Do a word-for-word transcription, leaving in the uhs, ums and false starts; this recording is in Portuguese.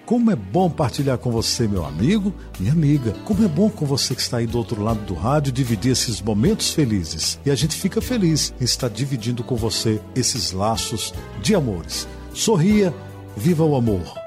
Como é bom partilhar com você, meu amigo, minha amiga. Como é bom com você que está aí do outro lado do rádio dividir esses momentos felizes. E a gente fica feliz em estar dividindo com você esses laços de amores. Sorria, viva o amor.